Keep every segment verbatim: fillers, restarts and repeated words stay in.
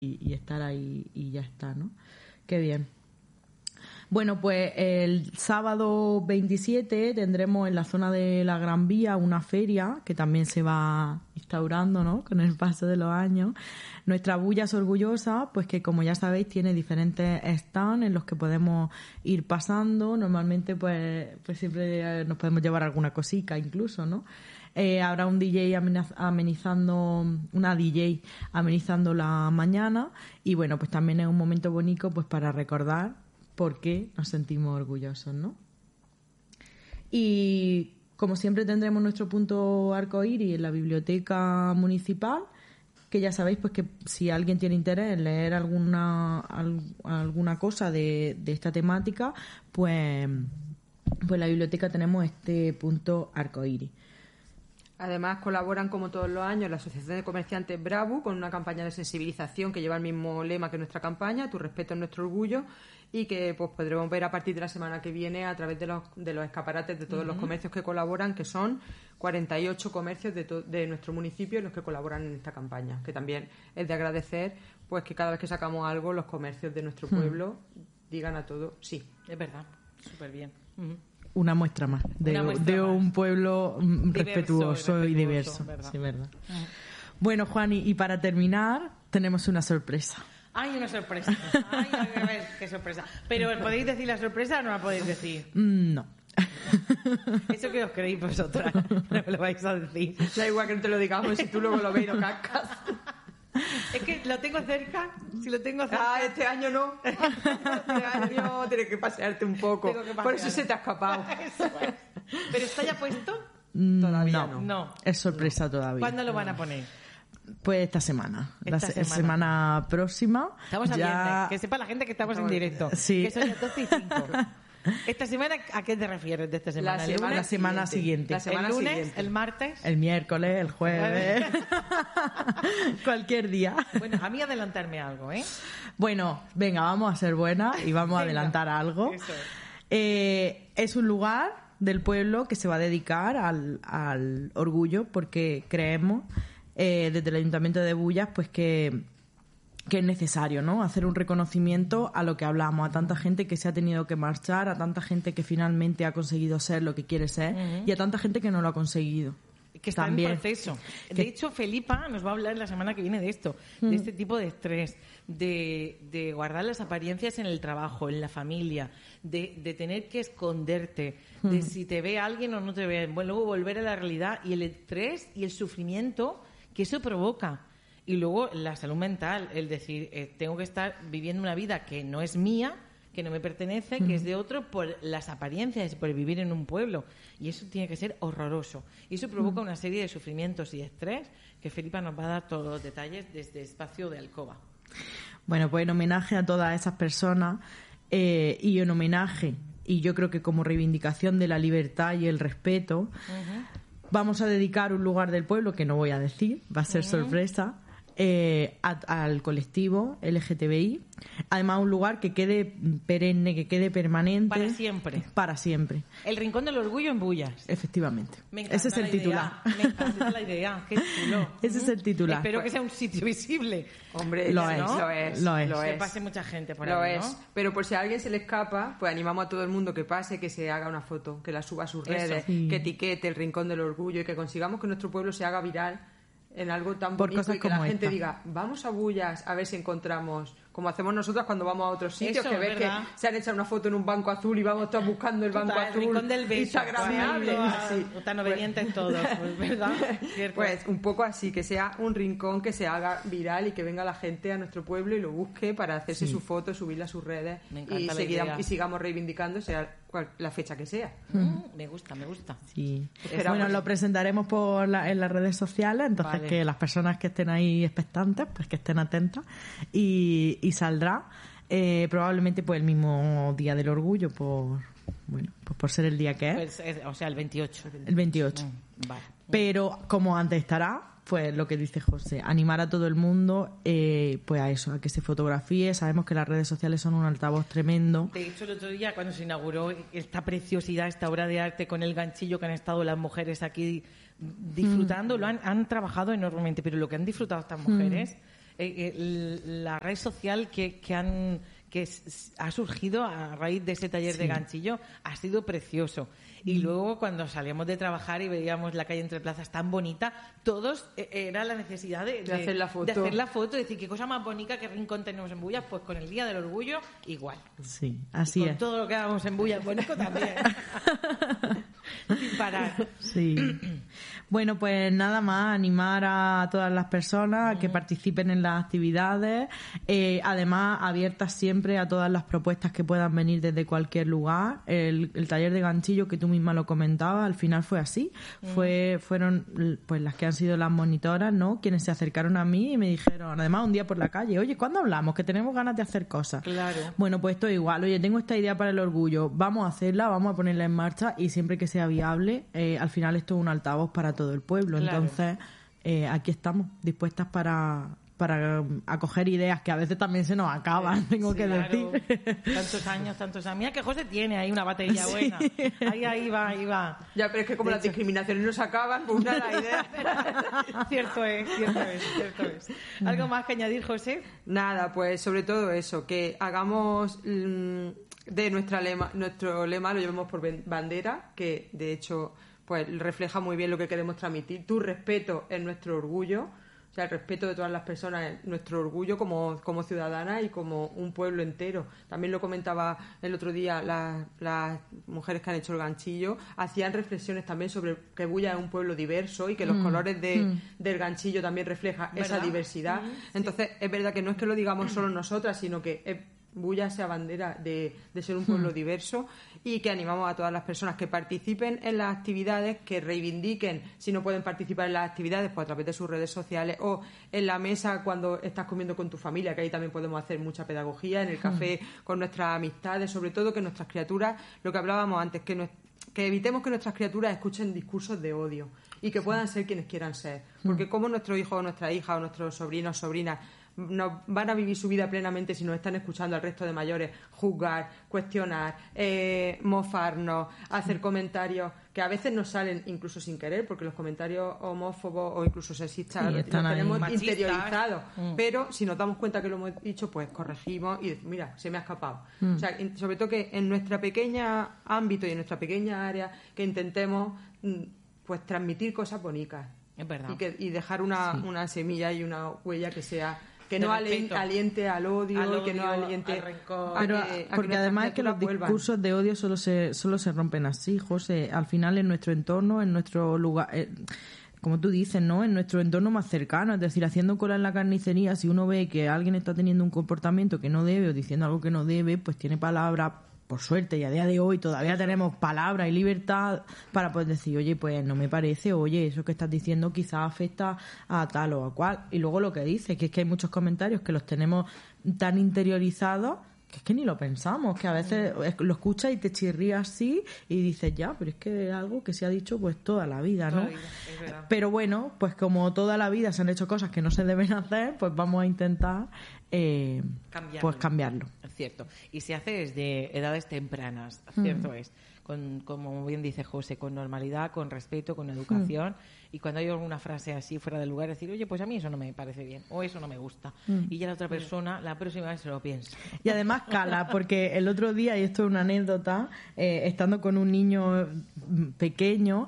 y, y estar ahí y ya está, ¿no? Qué bien. Bueno, pues el sábado veintisiete tendremos en la zona de la Gran Vía una feria que también se va instaurando, ¿no?, con el paso de los años. Nuestra Bullas Orgullosa, pues que como ya sabéis tiene diferentes stands en los que podemos ir pasando. Normalmente pues, pues siempre nos podemos llevar alguna cosica incluso, ¿no? Eh, habrá un D J amenizando, una D J amenizando la mañana y bueno, pues también es un momento bonito pues para recordar por qué nos sentimos orgullosos, ¿no? Y como siempre tendremos nuestro punto arcoíris en la biblioteca municipal, que ya sabéis pues que si alguien tiene interés en leer alguna al, alguna cosa de, de esta temática, pues, pues en la biblioteca tenemos este punto arcoíris. Además, colaboran, como todos los años, la Asociación de Comerciantes Bravu con una campaña de sensibilización que lleva el mismo lema que nuestra campaña, Tu respeto es nuestro orgullo, y que pues podremos ver a partir de la semana que viene a través de los, de los escaparates de todos uh-huh. los comercios que colaboran, que son cuarenta y ocho comercios de, to- de nuestro municipio los que colaboran en esta campaña, que también es de agradecer pues que cada vez que sacamos algo, los comercios de nuestro pueblo uh-huh. digan a todo sí. Es verdad, súper bien. Uh-huh. Una muestra más de, muestra de más. Un pueblo diverso, respetuoso, respetuoso y diverso. ¿Verdad? Sí, verdad. Uh-huh. Bueno, Juan, y, y para terminar, tenemos una sorpresa. ¡Ay, una sorpresa! ¡Ay, a ver, qué sorpresa! Pero, ¿podéis decir la sorpresa o no la podéis decir? Mm, no. Eso que os creéis vosotras, no me lo vais a decir. Da igual que no te lo digamos, si tú luego lo ves y lo cascas. Es que lo tengo cerca, si lo tengo cerca... Ah, este año no. Este año tienes que pasearte un poco. Por eso se te ha escapado. Eso es. ¿Pero está ya puesto? Todavía no. no. no. Es sorpresa no. todavía. ¿Cuándo lo van a poner? Pues esta semana. Esta la semana. semana próxima. Estamos a ya... viernes. Que sepa la gente que estamos, estamos en directo. Sí. Que son las doce y cinco. ¿Esta semana a qué te refieres de esta semana? La semana, la semana siguiente. La semana ¿El lunes? Siguiente. ¿El martes? El miércoles, el jueves. Cualquier día. Bueno, a mí adelantarme algo, ¿eh? Bueno, venga, vamos a ser buenas y vamos a adelantar algo. Eso. Eh, es un lugar del pueblo que se va a dedicar al, al orgullo porque creemos eh, desde el Ayuntamiento de Bullas pues que... que es necesario, ¿no? Hacer un reconocimiento a lo que hablamos, a tanta gente que se ha tenido que marchar, a tanta gente que finalmente ha conseguido ser lo que quiere ser uh-huh. y a tanta gente que no lo ha conseguido. Que está También. en proceso. Que... De hecho, Felipa nos va a hablar la semana que viene de esto, uh-huh. de este tipo de estrés, de, de guardar las apariencias en el trabajo, en la familia, de, de tener que esconderte, uh-huh. de si te ve alguien o no te ve, bueno, luego volver a la realidad y el estrés y el sufrimiento que eso provoca. Y luego la salud mental, el decir, eh, tengo que estar viviendo una vida que no es mía, que no me pertenece, mm. que es de otro, por las apariencias, por vivir en un pueblo. Y eso tiene que ser horroroso. Y eso provoca mm. una serie de sufrimientos y estrés que Felipa nos va a dar todos los detalles desde Espacio de Alcoba. Bueno, pues en homenaje a todas esas personas eh, y en homenaje, y yo creo que como reivindicación de la libertad y el respeto, uh-huh. vamos a dedicar un lugar del pueblo, que no voy a decir, va a ser uh-huh. sorpresa, Eh, a, al colectivo L G T B I, además un lugar que quede perenne, que quede permanente para siempre, para siempre. El Rincón del Orgullo en Bullas. Efectivamente. Me encanta Ese es el la titular. Idea. Me encanta la idea. Qué chulo. Ese es el titular. Espero pues, que sea un sitio visible. Hombre, lo, ¿no? es, lo es, lo es, lo es. Que pase mucha gente por lo ahí, es. ¿no? Pero por si a alguien se le escapa, pues animamos a todo el mundo que pase, que se haga una foto, que la suba a sus redes, sí. que etiquete el Rincón del Orgullo y que consigamos que nuestro pueblo se haga viral en algo tan por bonito cosas y que como la gente esta. diga, vamos a Bullas a ver si encontramos, como hacemos nosotras cuando vamos a otros sitios, Eso, que ves ¿verdad? que se han hecho una foto en un banco azul y vamos todos buscando el banco Total, azul, el Rincón del Beso, instagramable, sí. Tan obedientes pues, todos, pues, ¿verdad? Pues un poco así, que sea un rincón que se haga viral y que venga la gente a nuestro pueblo y lo busque para hacerse sí. su foto, subirla a sus redes y, seguir, y sigamos reivindicando, sea cual, la fecha que sea. Mm, me gusta, me gusta. Sí. Bueno, lo presentaremos por la, en las redes sociales, entonces vale. que las personas que estén ahí expectantes, pues que estén atentas y, y saldrá eh, probablemente pues el mismo día del orgullo, por bueno, pues por ser el día que es. Pues, es o sea, el veintiocho. El veintiocho. Mm, vale. Pero como antes estará, pues lo que dice José, animar a todo el mundo eh, pues a eso, a que se fotografíe. Sabemos que las redes sociales son un altavoz tremendo. De hecho, el otro día cuando se inauguró esta preciosidad, esta obra de arte con el ganchillo que han estado las mujeres aquí disfrutando, mm. lo han, han trabajado enormemente, pero lo que han disfrutado estas mujeres... Mm. eh, eh, la red social que, que han que s- ha surgido a raíz de ese taller Sí. de ganchillo ha sido precioso. Y luego cuando salíamos de trabajar y veíamos la calle entre plazas tan bonita, todos eh, era la necesidad de, De hacer la foto. de hacer la foto, decir qué cosa más bonita, qué rincón tenemos en Bullas, pues con el Día del Orgullo igual. Sí, Y así con es. todo lo que hagamos en Bullas bonito también. Sin parar. Sí. Bueno, pues nada más, animar a todas las personas a que participen en las actividades, eh, además abiertas siempre a todas las propuestas que puedan venir desde cualquier lugar. El, el taller de ganchillo que tú misma lo comentabas, al final fue así. Fue, fueron l- pues las que han sido las monitoras, ¿no? Quienes se acercaron a mí y me dijeron, además un día por la calle, oye, ¿cuándo hablamos? Que tenemos ganas de hacer cosas. Claro. Bueno, pues esto es igual. Oye, tengo esta idea para el orgullo. Vamos a hacerla, vamos a ponerla en marcha y siempre que sea viable, eh, al final esto es un altavoz para todo el pueblo. Claro. Entonces, eh, aquí estamos, dispuestas para, para um, acoger ideas que a veces también se nos acaban, tengo Sí, que claro. decir. Tantos años, tantos años. Mira que José tiene ahí una batería buena. Ahí, ahí va, ahí va. Ya, pero es que como De las hecho- discriminaciones no se acaban, pues una la idea. Cierto es, cierto es, cierto es. ¿Algo más que añadir, José? Nada, pues sobre todo eso, que hagamos mm, de nuestra lema, nuestro lema lo llevemos por ben- bandera, que de hecho pues refleja muy bien lo que queremos transmitir. Tu respeto es nuestro orgullo, o sea, el respeto de todas las personas es nuestro orgullo como, como ciudadanas y como un pueblo entero. También lo comentaba el otro día, las, las mujeres que han hecho el ganchillo hacían reflexiones también sobre que Bulla es un pueblo diverso y que los colores de, del ganchillo también reflejan esa ¿Verdad? diversidad. Entonces, es verdad que no es que lo digamos solo nosotras, sino que es- Bulla sea bandera de, de ser un pueblo diverso y que animamos a todas las personas que participen en las actividades, que reivindiquen si no pueden participar en las actividades pues a través de sus redes sociales o en la mesa cuando estás comiendo con tu familia, que ahí también podemos hacer mucha pedagogía, en el café con nuestras amistades, sobre todo que nuestras criaturas, lo que hablábamos antes, que, nues- que evitemos que nuestras criaturas escuchen discursos de odio y que puedan ser quienes quieran ser, porque como nuestros hijos o nuestras hijas o nuestros sobrinos o sobrinas no van a vivir su vida plenamente si nos están escuchando al resto de mayores juzgar, cuestionar, eh, mofarnos, hacer comentarios que a veces nos salen incluso sin querer, porque los comentarios homófobos o incluso sexistas Sí, los están ahí. tenemos Machistas. interiorizados, Mm. pero si nos damos cuenta que lo hemos dicho, pues corregimos y decimos, mira, se me ha escapado. O sea, in- sobre todo que en nuestra pequeña ámbito y en nuestra pequeña área que intentemos mm, pues transmitir cosas bonitas. Es verdad. Y, que, y dejar una, una semilla y una huella que sea que De no respeto. alien- aliente al odio, Al y que no odio, aliente al rencor. a Pero, que- a que porque nuestras además es que los criaturas vuelvan. discursos de odio solo se solo se rompen así, José. Al final en nuestro entorno, en nuestro lugar, eh, como tú dices, ¿no? En nuestro entorno más cercano, es decir, haciendo cola en la carnicería, si uno ve que alguien está teniendo un comportamiento que no debe o diciendo algo que no debe, pues tiene palabras, por suerte, y a día de hoy todavía tenemos palabra y libertad para poder decir, oye, pues no me parece, oye, eso que estás diciendo quizás afecta a tal o a cual. Y luego lo que dice, que es que hay muchos comentarios que los tenemos tan interiorizados que es que ni lo pensamos, que a veces lo escuchas y te chirrías así y dices, ya, pero es que es algo que se ha dicho pues toda la vida, ¿no? Toda la vida, es verdad. Pero bueno, pues como toda la vida se han hecho cosas que no se deben hacer, pues vamos a intentar eh, Cambiarlo. pues cambiarlo. Es cierto. Y se hace desde edades tempranas, cierto es. Con, como bien dice José, con normalidad, con respeto, con educación. Y cuando hay alguna frase así fuera del lugar, decir, oye, pues a mí eso no me parece bien, o eso no me gusta. Y ya la otra persona, la próxima vez se lo piensa. Y además cala, porque el otro día, y esto es una anécdota, eh, estando con un niño mm, pequeño,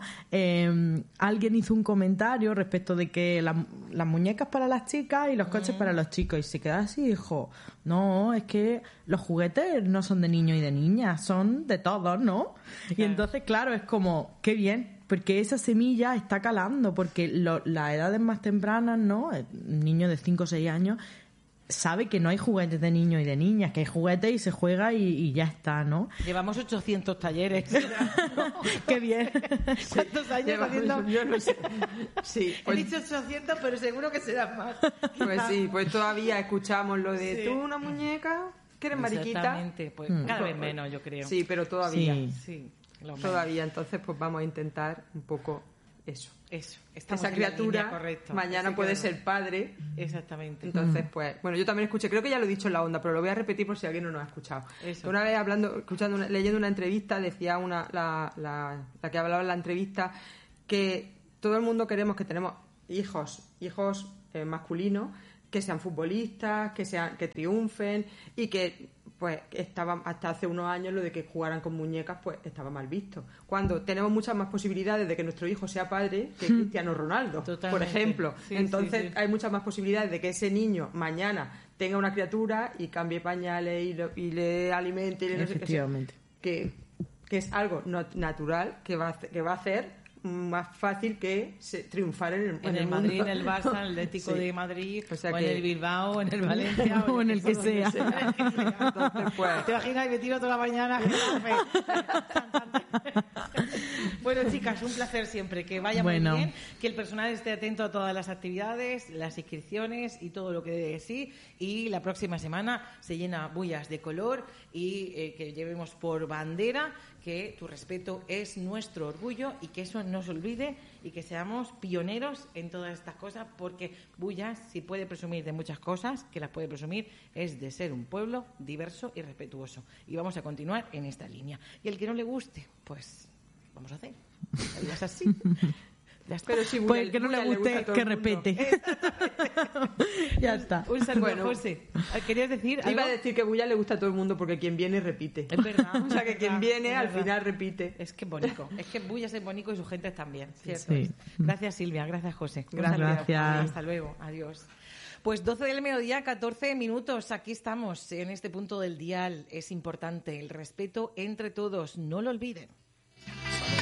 eh, alguien hizo un comentario respecto de que la- las muñecas para las chicas y los coches para los chicos, y se quedó así y dijo, no, es que los juguetes no son de niños y de niñas, son de todos, ¿no? Y Claro. entonces, claro, es como, qué bien, porque esa semilla está calando, porque lo- las edades más tempranas, ¿no? Un niño de cinco o seis años sabe que no hay juguetes de niños y de niñas, que hay juguetes y se juega y, y ya está, ¿no? Llevamos ochocientos talleres. Qué bien. ¿Cuántos años Lleva- haciendo? yo no sé. Sí, He pues, dicho ochocientos, pero seguro que serán más. pues sí, pues todavía escuchamos lo de Sí. tú una muñeca, que eres mariquita. Exactamente. Pues cada vez menos, yo creo. Sí, pero todavía. Sí. Sí, lo menos. Todavía, entonces pues vamos a intentar un poco eso. Eso. Estamos Esa en la línea criatura correcta. mañana Así puede que, ser padre. Exactamente. Entonces, pues, bueno, yo también escuché, creo que ya lo he dicho en la onda, pero lo voy a repetir por si alguien no nos ha escuchado. Eso. Una vez hablando, escuchando, una- leyendo una entrevista, decía una, la, la, la que hablaba en la entrevista, que todo el mundo queremos que tenemos hijos, hijos eh, masculinos, que sean futbolistas, que sean que triunfen y que pues estaba hasta hace unos años lo de que jugaran con muñecas pues estaba mal visto. Cuando tenemos muchas más posibilidades de que nuestro hijo sea padre que Cristiano Ronaldo, Totalmente. por ejemplo. Sí, Entonces sí, sí. hay muchas más posibilidades de que ese niño mañana tenga una criatura y cambie pañales y, lo- y le alimente y le no sé qué. Efectivamente. que, que es algo no- natural que va a, hacer- que va a hacer más fácil que se, triunfar en el, En el mundo. Madrid, en el Barça, en el Atlético Sí. de Madrid, O sea o que- en el Bilbao, en el Valencia, O en el que donde sea. Entonces, pues, ¿Te imaginas? Me tiro toda la mañana. Bueno, chicas, un placer siempre. Que vaya Bueno. muy bien, que el personal esté atento a todas las actividades, las inscripciones y todo lo que dé de sí. Y la próxima semana se llena Bullas de color y eh, que llevemos por bandera que tu respeto es nuestro orgullo y que eso no se olvide y que seamos pioneros en todas estas cosas, porque Bullas, si puede presumir de muchas cosas, que las puede presumir, es de ser un pueblo diverso y respetuoso. Y vamos a continuar en esta línea. Y el que no le guste, pues vamos a hacer. La vida es así. Ya está. pero si Pues Bulla- el que no Bulla le guste, gusta a todo que el mundo. repete. Ya está. Un saludo, Bueno. José. ¿Querías decir algo? Iba a decir que Bulla le gusta a todo el mundo porque quien viene repite. Es verdad. O sea que es quien verdad, viene es al verdad. final repite. Es que es bonito. Es que Bullas es bonito y su gente también. Cierto Sí. es. Gracias, Silvia. Gracias, José. Un Gracias. saludo. Gracias. Hasta luego. Adiós. Pues doce del mediodía, catorce minutos. Aquí estamos en este punto del dial. Es importante el respeto entre todos. No lo olviden.